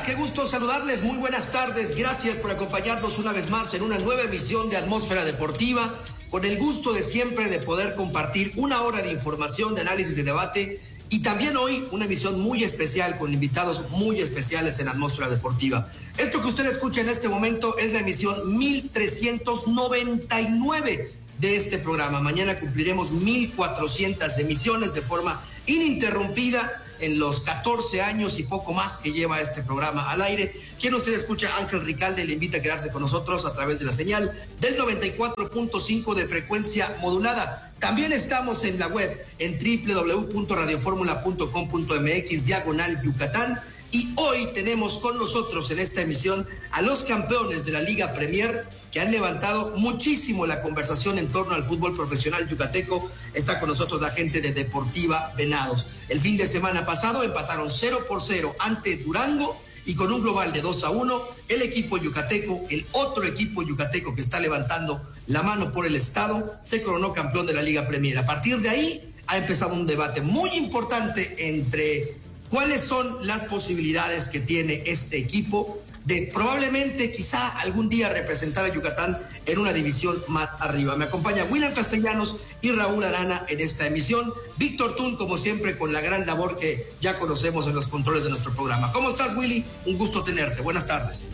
Hola, qué gusto saludarles, muy buenas tardes, gracias por acompañarnos una vez más en una nueva emisión de Atmósfera Deportiva, con el gusto de siempre de poder compartir una hora de información, de análisis y debate, y también hoy una emisión muy especial con invitados muy especiales en Atmósfera Deportiva. Esto que usted escucha en este momento es la emisión 1399 de este programa. Mañana cumpliremos 1400 emisiones de forma ininterrumpida en los 14 años y poco más que lleva este programa al aire. Quien usted escucha, Ángel Ricalde, le invita a quedarse con nosotros a través de la señal del 94.5 de frecuencia modulada. También estamos en la web en www.radioformula.com.mx/Yucatán. Y hoy tenemos con nosotros en esta emisión a los campeones de la Liga Premier, que han levantado muchísimo la conversación en torno al fútbol profesional yucateco. Está con nosotros la gente de Deportiva Venados. El fin de semana pasado empataron 0-0 ante Durango, y con un global de 2-1, el equipo yucateco, el otro equipo yucateco que está levantando la mano por el estado, se coronó campeón de la Liga Premier. A partir de ahí ha empezado un debate muy importante entre cuáles son las posibilidades que tiene este equipo de probablemente, quizá algún día representar a Yucatán en una división más arriba. Me acompaña William Castellanos y Raúl Arana en esta emisión. Víctor Tun, como siempre, con la gran labor que ya conocemos en los controles de nuestro programa. ¿Cómo estás, Willy? Un gusto tenerte. Buenas tardes.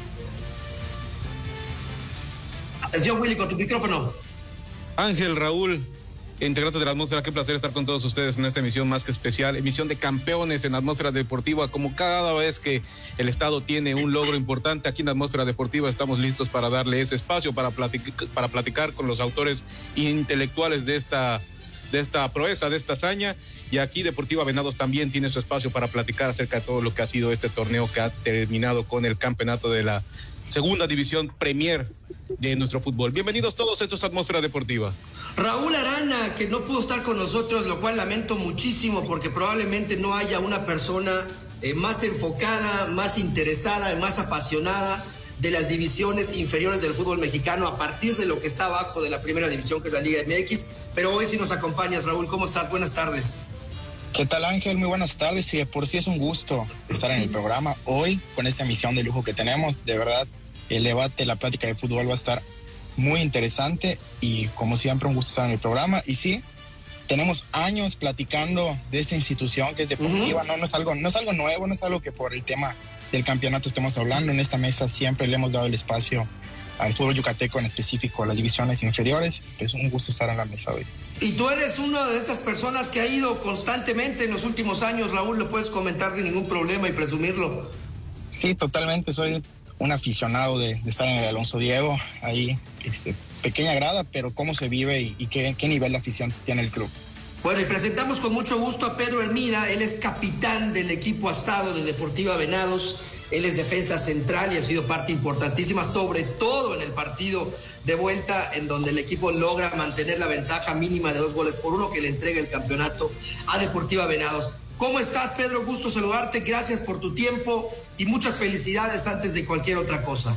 Atención, Willy, con tu micrófono. Ángel, Raúl, integrantes de la Atmósfera, qué placer estar con todos ustedes en esta emisión más que especial, emisión de campeones en Atmósfera Deportiva. Como cada vez que el Estado tiene un logro importante, aquí en Atmósfera Deportiva estamos listos para darle ese espacio para platicar con los autores intelectuales de esta proeza, de esta hazaña. Y aquí Deportiva Venados también tiene su espacio para platicar acerca de todo lo que ha sido este torneo que ha terminado con el campeonato de la segunda división Premier de nuestro fútbol. Bienvenidos todos, esto es Atmósfera Deportiva. Raúl Arana, que no pudo estar con nosotros, lo cual lamento muchísimo porque probablemente no haya una persona más enfocada, más interesada, más apasionada de las divisiones inferiores del fútbol mexicano a partir de lo que está abajo de la primera división, que es la Liga MX. Pero hoy sí nos acompañas, Raúl. ¿Cómo estás? Buenas tardes. ¿Qué tal, Ángel? Muy buenas tardes, y de por sí es un gusto estar en el programa hoy con esta emisión de lujo que tenemos. De verdad, el debate, la plática de fútbol va a estar muy interesante y como siempre un gusto estar en el programa. Y sí, tenemos años platicando de esta institución que es deportiva. No es algo nuevo, no es algo que por el tema del campeonato estemos hablando. En esta mesa siempre le hemos dado el espacio al fútbol yucateco, en específico a las divisiones inferiores. Es un gusto estar en la mesa hoy. Y tú eres una de esas personas que ha ido constantemente en los últimos años, Raúl, lo puedes comentar sin ningún problema y presumirlo. Sí, totalmente, soy un aficionado de estar en el Alonso Diego, ahí pequeña grada, pero cómo se vive y qué nivel de afición tiene el club. Bueno, y presentamos con mucho gusto a Pedro Hermida. Él es capitán del equipo astado de Deportiva Venados. Él es defensa central y ha sido parte importantísima, sobre todo en el partido de vuelta, en donde el equipo logra mantener la ventaja mínima de 2-1 que le entrega el campeonato a Deportiva Venados. ¿Cómo estás, Pedro? Gusto saludarte, gracias por tu tiempo y muchas felicidades antes de cualquier otra cosa.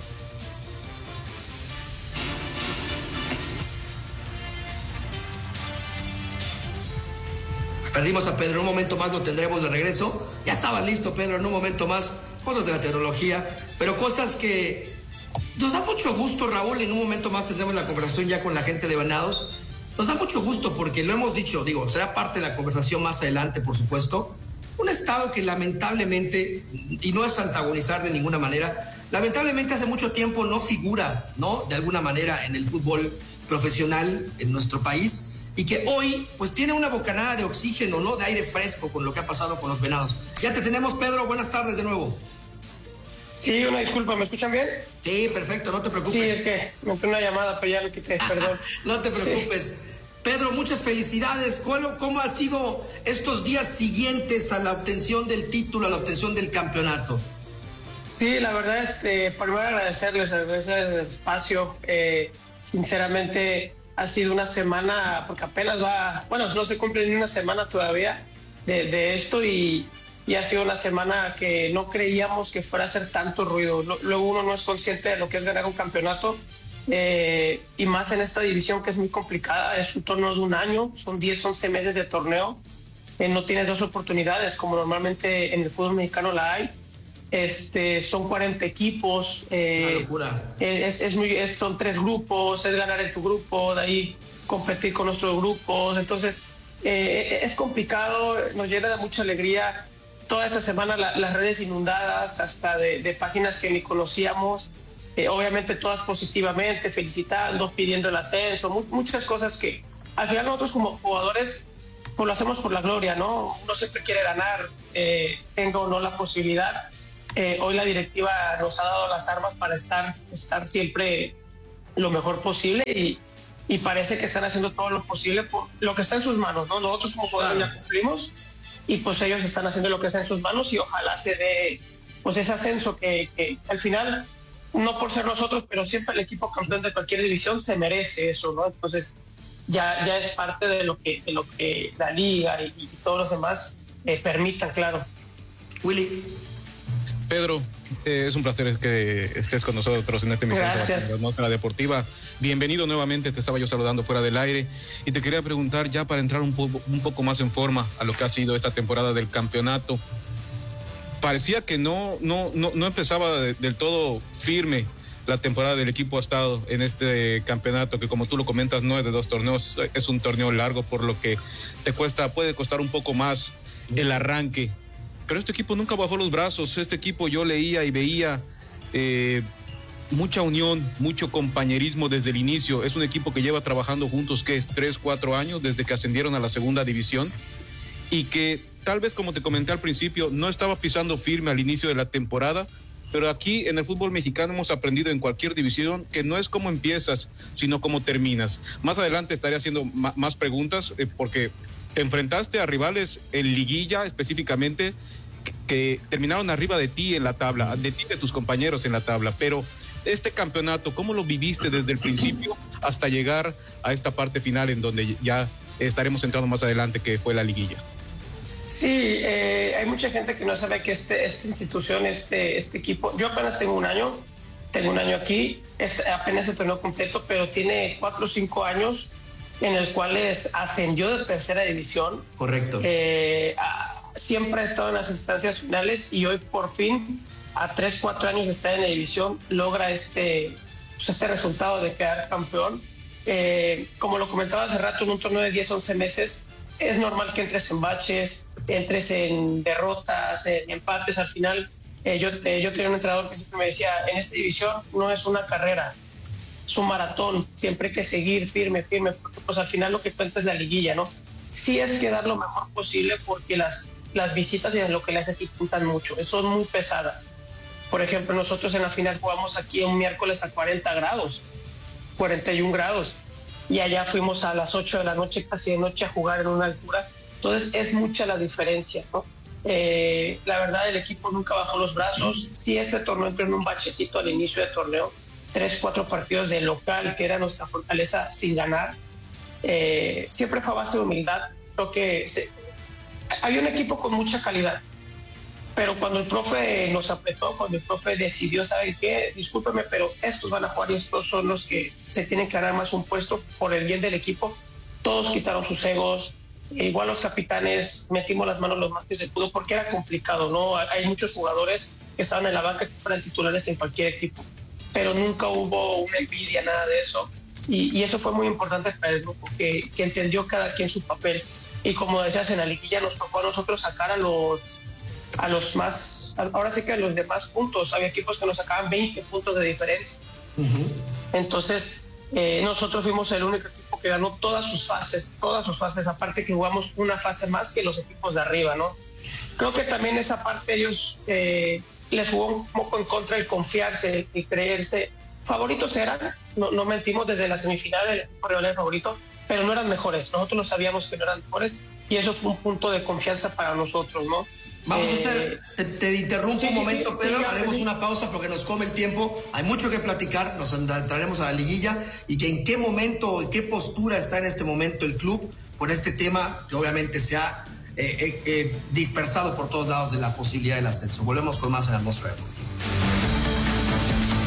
Perdimos a Pedro, en un momento más lo tendremos de regreso. Ya estabas listo, Pedro, en un momento más. Cosas de la tecnología, pero cosas que nos da mucho gusto, Raúl. En un momento más tendremos la conversación ya con la gente de Venados. Nos da mucho gusto porque lo hemos dicho, será parte de la conversación más adelante, por supuesto. Un estado que lamentablemente, y no es antagonizar de ninguna manera, lamentablemente hace mucho tiempo no figura, ¿no?, de alguna manera en el fútbol profesional en nuestro país, y que hoy pues tiene una bocanada de oxígeno, ¿no?, de aire fresco con lo que ha pasado con los Venados. Ya te tenemos, Pedro, buenas tardes de nuevo. Sí, una disculpa, ¿me escuchan bien? Sí, perfecto, no te preocupes. Sí, es que me entró una llamada, pero ya lo quité, perdón. No te preocupes. Sí. Pedro, muchas felicidades. ¿Cómo ha sido estos días siguientes a la obtención del título, a la obtención del campeonato? Sí, la verdad, primero agradecerles el espacio. Sinceramente, ha sido una semana, porque apenas no se cumple ni una semana todavía de esto, y ha sido una semana que no creíamos que fuera a hacer tanto ruido. Luego uno no es consciente de lo que es ganar un campeonato, y más en esta división que es muy complicada. Es un torneo de un año, son 10, 11 meses de torneo. No tienes dos oportunidades como normalmente en el fútbol mexicano la hay. son 40 equipos. Una locura. Son 3 grupos, es ganar en tu grupo, de ahí competir con nuestros grupos. Entonces, es complicado, nos llena de mucha alegría. Toda esa semana las redes inundadas, hasta de páginas que ni conocíamos. Obviamente todas positivamente, felicitando, pidiendo el ascenso, muchas cosas que al final nosotros como jugadores pues lo hacemos por la gloria, ¿no? Uno siempre quiere ganar, tenga o no la posibilidad. Hoy la directiva nos ha dado las armas para estar siempre lo mejor posible y parece que están haciendo todo lo posible por lo que está en sus manos, ¿no? Nosotros como jugadores ya cumplimos y pues ellos están haciendo lo que está en sus manos y ojalá se dé pues ese ascenso que al final, no por ser nosotros, pero siempre el equipo campeón de cualquier división se merece eso, ¿no? Entonces ya es parte de lo que la liga y todos los demás permitan, claro. Willy. Pedro, es un placer que estés con nosotros en esta emisión de la Atmósfera Deportiva. Bienvenido nuevamente, te estaba yo saludando fuera del aire y te quería preguntar ya para entrar un poco más en forma a lo que ha sido esta temporada del campeonato. Parecía que no empezaba del todo firme la temporada del equipo. Ha estado en este campeonato que, como tú lo comentas, no es de 2 torneos, es un torneo largo, por lo que puede costar un poco más el arranque. Pero este equipo nunca bajó los brazos. Este equipo yo leía y veía mucha unión, mucho compañerismo desde el inicio. Es un equipo que lleva trabajando juntos, ¿qué? 3-4 años desde que ascendieron a la segunda división y que tal vez, como te comenté al principio, no estaba pisando firme al inicio de la temporada, pero aquí en el fútbol mexicano hemos aprendido en cualquier división que no es cómo empiezas, sino cómo terminas. Más adelante estaré haciendo más preguntas porque te enfrentaste a rivales en liguilla específicamente que terminaron arriba de ti en la tabla, de ti, de tus compañeros en la tabla, pero este campeonato, ¿cómo lo viviste desde el principio hasta llegar a esta parte final en donde ya estaremos entrando más adelante, que fue la liguilla? Sí, hay mucha gente que no sabe que esta institución, este equipo, yo apenas tengo un año aquí, apenas el torneo completo, pero tiene 4 o 5 años en el cual ascendió de tercera división. Correcto. Siempre ha estado en las instancias finales y hoy por fin, a 3, 4 años de estar en la división, logra este resultado de quedar campeón. Como lo comentaba hace rato, en un torneo de 10, 11 meses, es normal que entres en baches, entres en derrotas, en empates. Al final, yo tenía un entrenador que siempre me decía, en esta división no es una carrera, es un maratón, siempre hay que seguir firme, porque pues al final lo que cuenta es la liguilla, ¿no? Sí es quedar lo mejor posible porque las visitas y lo que les dificultan mucho, son muy pesadas. Por ejemplo, nosotros en la final jugamos aquí un miércoles a 40 grados, 41 grados, y allá fuimos a las 8 de la noche, casi de noche, a jugar en una altura. Entonces es mucha la diferencia, ¿no? La verdad, el equipo nunca bajó los brazos. Sí, este torneo entró en un bachecito al inicio del torneo, 3, 4 partidos de local, que era nuestra fortaleza, sin ganar. Siempre fue a base de humildad. Creo que había un equipo con mucha calidad, pero cuando el profe nos apretó, cuando el profe decidió, ¿saben qué? Discúlpeme, pero estos van a jugar y estos son los que se tienen que ganar más un puesto por el bien del equipo. Todos quitaron sus egos, igual los capitanes metimos las manos lo más que se pudo porque era complicado, ¿no? Hay muchos jugadores que estaban en la banca que fueran titulares en cualquier equipo, pero nunca hubo una envidia, nada de eso. Y eso fue muy importante para el grupo, que entendió cada quien su papel. Y como decías, en la liguilla nos tocó a nosotros sacar a los más, ahora sí que a los de más puntos. Había equipos que nos sacaban 20 puntos de diferencia. Uh-huh. Entonces, nosotros fuimos el único equipo que ganó todas sus fases, aparte que jugamos una fase más que los equipos de arriba, ¿no? Creo que también esa parte ellos les jugó un poco en contra el confiarse, el creerse. Favoritos eran, no mentimos, desde la semifinal el equipo rival era favorito, pero no eran mejores. Nosotros lo sabíamos que no eran mejores y eso fue un punto de confianza para nosotros, ¿no? Vamos a hacer, te interrumpo un momento, Pedro, haremos una pausa porque nos come el tiempo, hay mucho que platicar, nos entraremos a la liguilla y que en qué momento, en qué postura está en este momento el club por este tema que obviamente se ha dispersado por todos lados de la posibilidad del ascenso. Volvemos con más en Atmósfera Deportiva.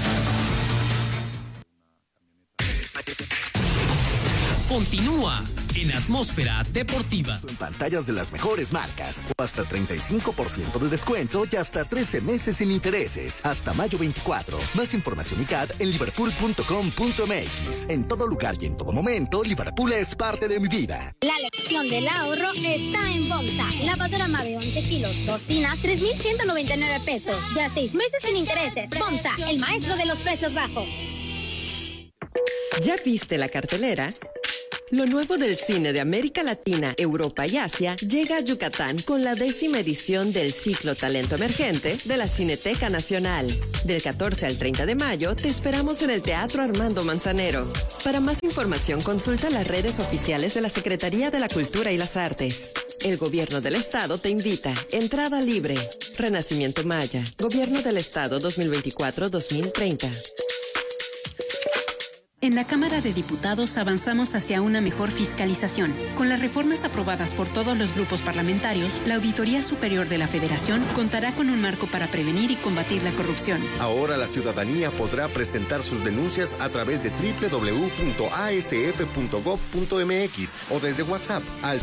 Continúa en Atmósfera Deportiva. En pantallas de las mejores marcas. O hasta 35% de descuento y hasta 13 meses sin intereses. Hasta mayo 24. Más información y CAT en liverpool.com.mx. En todo lugar y en todo momento, Liverpool es parte de mi vida. La lección del ahorro está en FOMSA. Lavadora Mave 11 kilos, 2 tinas, 3,199 pesos. Ya 6 meses sin intereses. FOMSA, el maestro de los precios bajos. ¿Ya viste la cartelera? Lo nuevo del cine de América Latina, Europa y Asia llega a Yucatán con la 10ª edición del ciclo Talento Emergente de la Cineteca Nacional. Del 14 al 30 de mayo te esperamos en el Teatro Armando Manzanero. Para más información consulta las redes oficiales de la Secretaría de la Cultura y las Artes. El Gobierno del Estado te invita. Entrada libre. Renacimiento Maya. Gobierno del Estado 2024-2030. En la Cámara de Diputados avanzamos hacia una mejor fiscalización. Con las reformas aprobadas por todos los grupos parlamentarios, la Auditoría Superior de la Federación contará con un marco para prevenir y combatir la corrupción. Ahora la ciudadanía podrá presentar sus denuncias a través de www.asf.gov.mx o desde WhatsApp al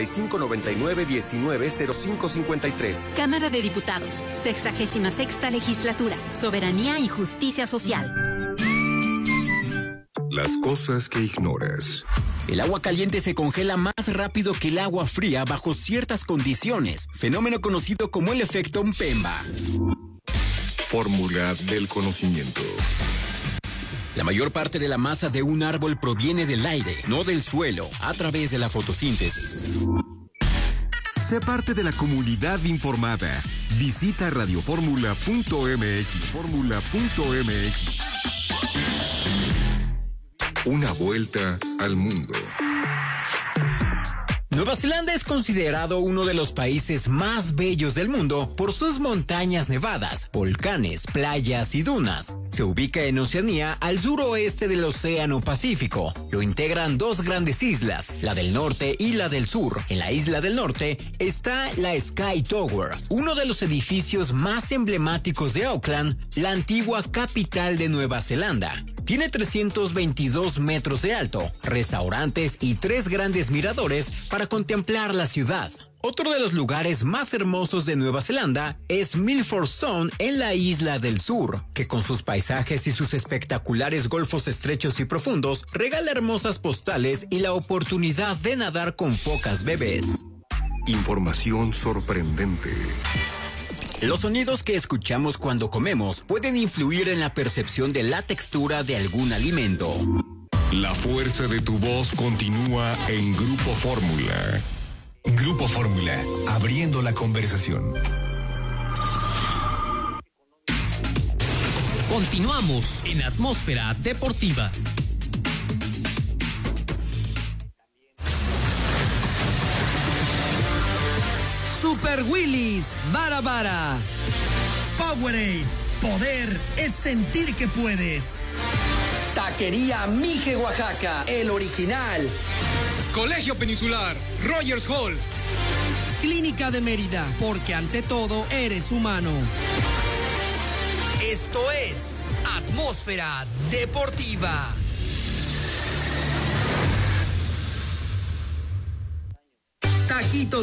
5599-190553. Cámara de Diputados, 66ª Legislatura, Soberanía y Justicia Social. Las cosas que ignoras. El agua caliente se congela más rápido que el agua fría bajo ciertas condiciones, fenómeno conocido como el efecto Mpemba. Fórmula del conocimiento. La mayor parte de la masa de un árbol proviene del aire, no del suelo, a través de la fotosíntesis. Sé parte de la comunidad informada. Visita radioformula.mx. Fórmula.mx. Una vuelta al mundo. Nueva Zelanda es considerado uno de los países más bellos del mundo por sus montañas nevadas, volcanes, playas y dunas. Se ubica en Oceanía, al suroeste del Océano Pacífico. Lo integran dos grandes islas, la del norte y la del sur. En la isla del norte está la Sky Tower, uno de los edificios más emblemáticos de Auckland, la antigua capital de Nueva Zelanda. Tiene 322 metros de alto, restaurantes y 3 grandes miradores para contemplar la ciudad. Otro de los lugares más hermosos de Nueva Zelanda es Milford Sound en la isla del sur, que con sus paisajes y sus espectaculares golfos estrechos y profundos regala hermosas postales y la oportunidad de nadar con focas bebés. Información sorprendente. Los sonidos que escuchamos cuando comemos pueden influir en la percepción de la textura de algún alimento. La fuerza de tu voz continúa en Grupo Fórmula. Grupo Fórmula, abriendo la conversación. Continuamos en Atmósfera Deportiva. Super Willys, Bara Bara. Powerade, poder es sentir que puedes. Taquería Mije Oaxaca, el original. Colegio Peninsular, Rogers Hall. Clínica de Mérida, porque ante todo eres humano. Esto es Atmósfera Deportiva. Taquitos